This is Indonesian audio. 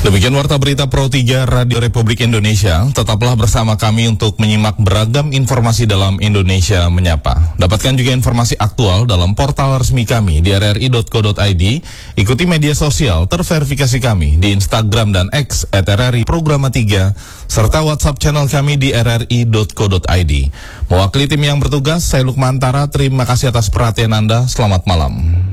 Demikian Warta Berita Pro 3 Radio Republik Indonesia. Tetaplah bersama kami untuk menyimak beragam informasi dalam Indonesia Menyapa. Dapatkan juga informasi aktual dalam portal resmi kami di rri.co.id. Ikuti media sosial terverifikasi kami di Instagram dan X @RRI Programa 3 serta WhatsApp channel kami di rri.co.id. Mewakili tim yang bertugas, saya Lukman Tara. Terima kasih atas perhatian Anda. Selamat malam.